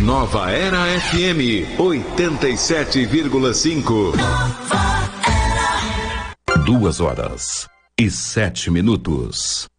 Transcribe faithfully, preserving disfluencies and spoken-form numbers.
Nova Era F M oitenta e sete vírgula cinco. Duas horas e sete minutos.